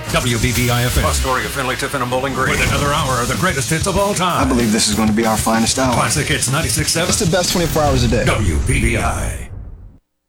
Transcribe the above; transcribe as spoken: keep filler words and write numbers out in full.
W B B I F M. Astoria, Finley, Tiffin, and Bowling Green. With another hour of the greatest hits of all time. I believe this is going to be our finest hour. Classic Hits ninety-six point seven. It's the best twenty-four hours a day. W B B I.